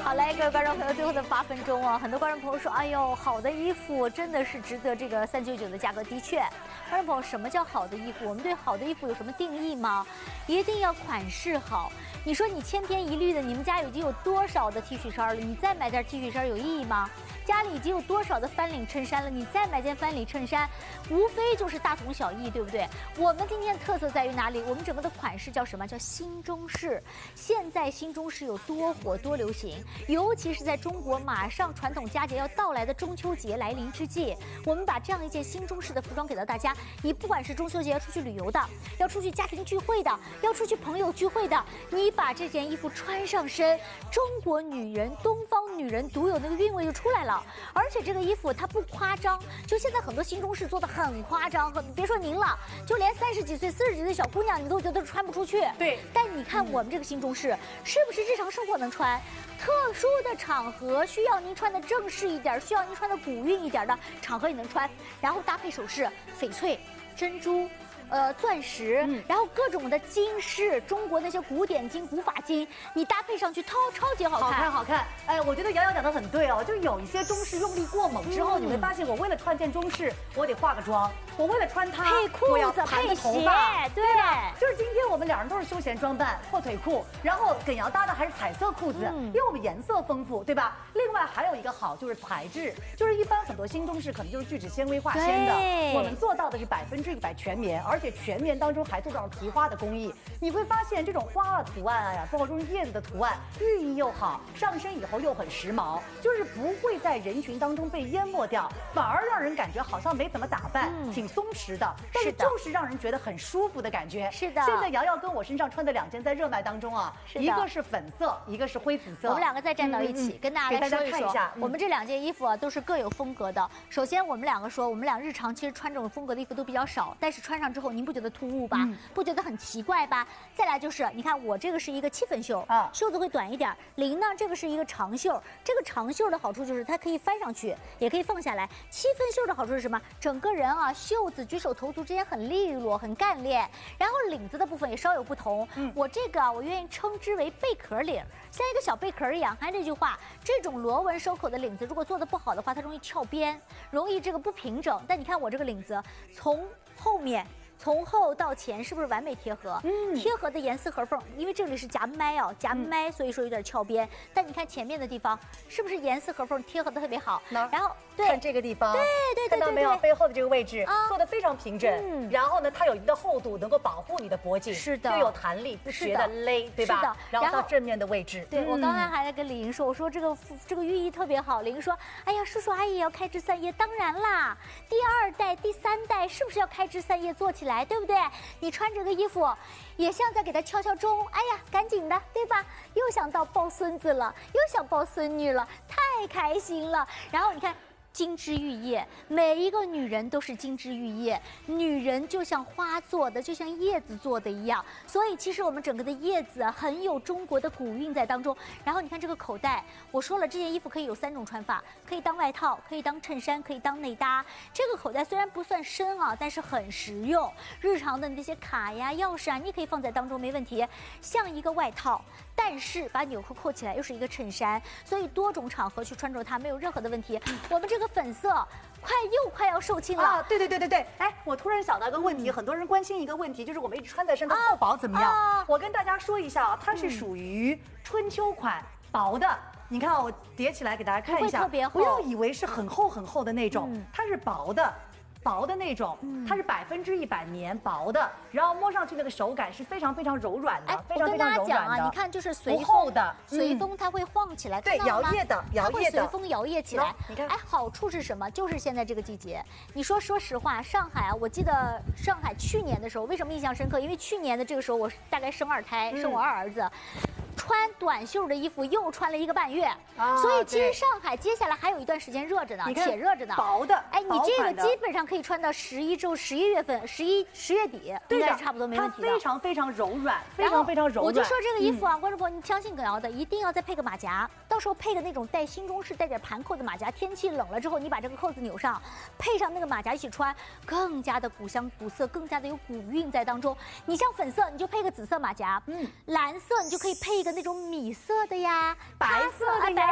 好嘞，各位观众朋友，最后的8分钟啊，很多观众朋友说，哎呦，好的衣服真的是值得这个399的价格。的确，观众朋友，什么叫好的衣服？我们对好的衣服有什么定义吗？一定要款式好。你说你千篇一律的，你们家已经有多少的 T 恤衫了？你再买件 T 恤衫有意义吗？家里已经有多少的翻领衬衫了？你再买件翻领衬衫，无非就是大同小异，对不对？我们今天的特色在于哪里？我们整个的款式叫什么？叫新中式。现在新中式有多火多流行，尤其是在中国马上传统佳节要到来的中秋节来临之际，我们把这样一件新中式的服装给到大家。你不管是中秋节要出去旅游的，要出去家庭聚会的，要出去朋友聚会的，你把这件衣服穿上身，中国女人、东方女人独有那个韵味就出来了。而且这个衣服它不夸张，就现在很多新中式做的很夸张，别说您了，就连30几岁、40几岁的小姑娘你都觉得穿不出去。 对， 但你看我们这个新中式，是不是日常生活能穿？特殊的场合需要您穿的正式一点，需要您穿的古韵一点的场合也能穿，然后搭配首饰，翡翠、珍珠。钻石，然后各种的金饰，中国那些古典金、古法金，你搭配上去超级好看， 好看。哎，我觉得瑶瑶讲的很对哦，就有一些中式用力过猛之后，你会发现，我为了穿件中式，我得化个妆；我为了穿它， 配裤子、配鞋， 对吧？就是今天我们2人都是休闲装扮，破腿裤，然后耿瑶搭的还是彩色裤子，因为我们颜色丰富，对吧？另外还有一个好就是材质，就是一般很多新中式可能就是聚酯纤维化纤的，我们做到的是100%全棉，而且全棉当中还做到了提花的工艺，你会发现这种花图案呀，包括这种叶子的图案，寓意又好，上身以后又很时髦，就是不会在人群当中被淹没掉，反而让人感觉好像没怎么打扮，挺松弛的，但是就是让人觉得很舒服的感觉。 是的。 现在瑶瑶跟我身上穿的2件在热卖当中啊，一个是粉色，一个是灰紫色， 我们2个再站到一起，跟大家来说一说。我们这2件衣服啊都是各有风格的。首先我们2个说，我们俩日常其实穿这种风格的衣服都比较少，但是穿上之后您不觉得突兀吧？不觉得很奇怪吧？再来就是，你看我这个是一个7分袖啊，袖子会短一点。您呢，这个是一个长袖，这个长袖的好处就是它可以翻上去，也可以放下来。7分袖的好处是什么？整个人啊，袖子、举手投足之间很利落、很干练。然后领子的部分也稍有不同。我这个啊，我愿意称之为贝壳领，像一个小贝壳一样。还是这句话，这种螺纹收口的领子，如果做的不好的话，它容易翘边，容易这个不平整。但你看我这个领子，从后面。从后到前是不是完美贴合？贴合的严丝合缝，因为这里是夹麦啊，夹麦，所以说有点翘边。但你看前面的地方，是不是严丝合缝，贴合的特别好？然后看这个地方，对，看到没有？背后的这个位置做的非常平整。然后呢，它有一定的厚度，能够保护你的脖颈， 是的， 又有弹力，不觉得勒，对吧？ 是的。 然后到正面的位置， 对我刚才还在跟李莹说，我说这个寓意特别好。李莹说，哎呀，叔叔阿姨也要开枝散叶，当然啦，第2代、第3代是不是要开枝散叶做起来，对不对？你穿这个衣服，也像在给他敲敲钟。哎呀，赶紧的，对吧？又想到抱孙子了，又想抱孙女了，太开心了。然后你看。金枝玉叶，每一个女人都是金枝玉叶，女人就像花做的，就像叶子做的一样。所以其实我们整个的叶子很有中国的古韵在当中。然后你看这个口袋，我说了，这件衣服可以有3种穿法，可以当外套，可以当衬衫，可以当内搭。这个口袋虽然不算深啊，但是很实用。日常的那些卡呀、钥匙啊，你可以放在当中没问题，像一个外套。但是把纽扣扣起来又是一个衬衫，所以多种场合去穿着它没有任何的问题。我们这个粉色快要售罄了啊！ 对。哎，我突然想到一个问题，很多人关心一个问题，就是我们一直穿在身的厚薄怎么样？我跟大家说一下啊，它是属于春秋款，薄的。你看我叠起来给大家看一下， 特别厚， 不要以为是很厚的那种，它是薄的那种，它是100%棉薄的，然后摸上去那个手感是非常柔软的，非常柔软的。 你看就是随风它会晃起来， 对，摇曳的， 它会随风摇曳起来。 你看， 哎，好处是什么？就是现在这个季节，你说实话，上海啊，我记得上海去年的时候，为什么印象深刻？因为去年的这个时候，我大概生2胎，生我2儿子。穿短袖的衣服又穿了1个半月，所以其实上海接下来还有一段时间热着呢，且热着呢。 薄的， 哎，你这个基本上可以穿到11月份，10月底，应该是差不多没问题的。 它非常柔软，非常柔软。 我就说这个衣服啊，观众朋友，你相信耿瑶的，一定要再配个马甲，到时候配个那种带新中式、带点盘扣的马甲。天气冷了之后，你把这个扣子扭上，配上那个马甲一起穿，更加的古香古色，更加的有古韵在当中。你像粉色，你就配个紫色马甲，蓝色你就可以配一个那种米色的呀， 白色的呀，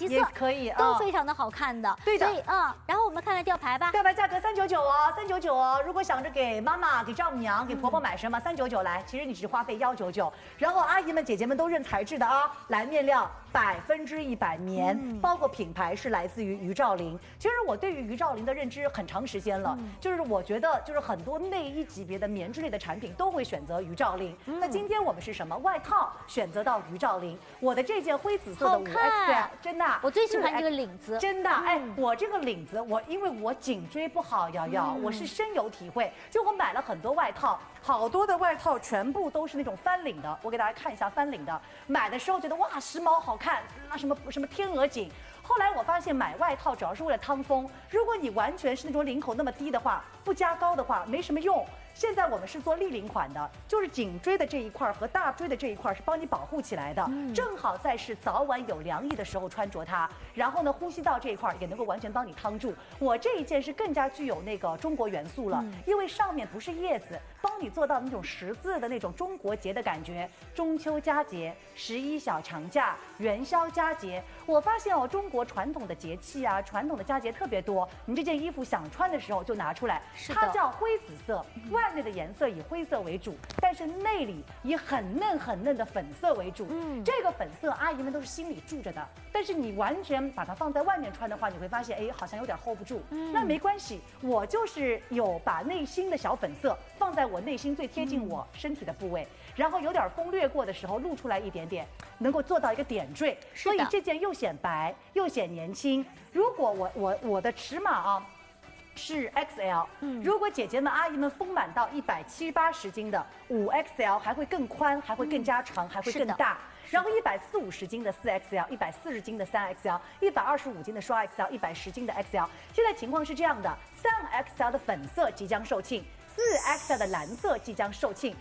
其色也可以， 都非常的好看的。 对的， 所以然后我们看看吊牌吧。 吊牌价格399哦，399哦。如果想着给妈妈、给丈母娘、给婆婆买什么，399来，其实你只花费199。然后阿姨们、姐姐们都认材质的啊，蓝面料100%棉，包括品牌是来自于于兆林。其实我对于于兆林的认知很长时间了，就是我觉得就是很多内衣级别的棉质类的产品都会选择于兆林。那今天我们是什么？外套选择到于兆林。我的这件灰紫色的5XL，真的， 我最喜欢这个领子， 真的，哎，我这个领子，因为我颈椎不好，瑶瑶，我是深有体会。就我买了很多外套，好多的外套全部都是那种翻领的。我给大家看一下翻领的，买的时候觉得哇时髦好看啊，什么天鹅颈。后来我发现买外套主要是为了趟风，如果你完全是那种领口那么低的话，不加高的话没什么用。现在我们是做立领款的，就是颈椎的这一块和大椎的这一块是帮你保护起来的，正好在是早晚有凉意的时候穿着它。然后呢，呼吸道这一块也能够完全帮你趟住。我这一件是更加具有那个中国元素了，因为上面不是叶子，帮你做到那种十字的那种中国结的感觉。中秋佳节、11小长假、元宵佳节，我发现中国传统的节气啊，传统的佳节特别多。你这件衣服想穿的时候就拿出来，它叫灰紫色，外面的颜色以灰色为主，但是内里以很嫩的粉色为主。这个粉色阿姨们都是心里住着的，但是你完全把它放在外面穿的话，你会发现，哎，好像有点 hold 不住。那没关系，我就是有把内心的小粉色放在我内心最贴近我身体的部位，然后有点风掠过的时候露出来一点点，能够做到一个点缀。所以这件又显白又显年轻。如果我的尺码啊是 XL，如果姐姐们阿姨们丰满到170、80斤的5XL还会更宽，还会更加长，还会更大。然后140、50斤的4XL，140斤的3XL，125斤的双 XL，110斤的 XL。现在情况是这样的，3XL 的粉色即将售罄，4XL 的蓝色即将售罄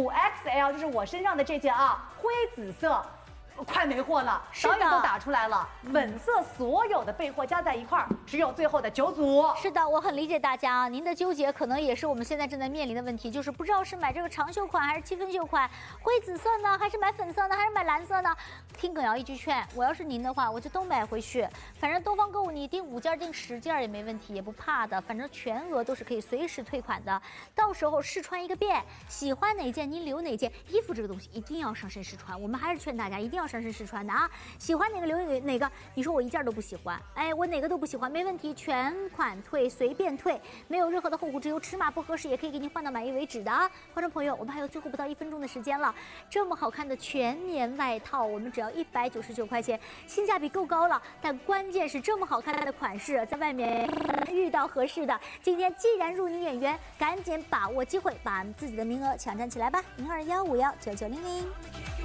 ，5XL 就是我身上的这件灰紫色。快没货了，导演都打出来了，粉色所有的备货加在一块儿，只有最后的9组。 是的，我很理解大家您的纠结可能也是我们现在正在面临的问题，就是不知道是买这个长袖款还是7分袖款，灰紫色呢，还是买粉色呢，还是买蓝色呢？听耿瑶一句劝，我要是您的话，我就都买回去。反正东方购物你订5件、订10件也没问题，也不怕的，反正全额都是可以随时退款的。到时候试穿一个遍，喜欢哪件您留哪件。衣服这个东西一定要上身试穿，我们还是劝大家一定要上身试穿的啊！喜欢哪个留哪个。你说我一件都不喜欢，哎，我哪个都不喜欢，没问题，全款退，随便退，没有任何的后顾之忧。尺码不合适也可以给您换到满意为止的啊！观众朋友，我们还有最后不到1分钟的时间了，这么好看的全棉外套，我们只要199块钱，性价比够高了。但关键是这么好看的款式，在外面遇到合适的，今天既然入你眼缘，赶紧把握机会，把自己的名额抢占起来吧！0215199900。